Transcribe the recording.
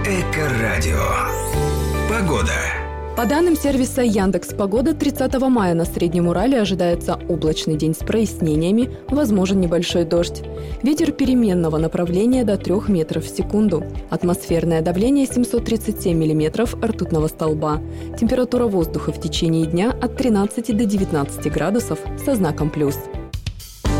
Эко-радио. Погода. По данным сервиса Яндекс.Погода, 30 мая на Среднем Урале ожидается облачный день с прояснениями, возможен небольшой дождь. Ветер переменного направления до 3 метров в секунду. Атмосферное давление 737 миллиметров ртутного столба. Температура воздуха в течение дня от 13 до 19 градусов со знаком плюс.